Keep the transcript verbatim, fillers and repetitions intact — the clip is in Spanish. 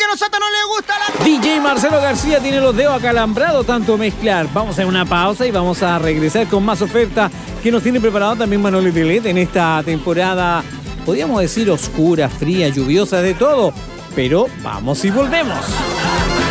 a nosotros no le gusta la... D J Marcelo García tiene los dedos acalambrados tanto mezclar. Vamos a hacer una pausa y vamos a regresar con más ofertas que nos tiene preparado también Manolo Telet en esta temporada, podríamos decir oscura, fría, lluviosa, de todo. Pero vamos y volvemos.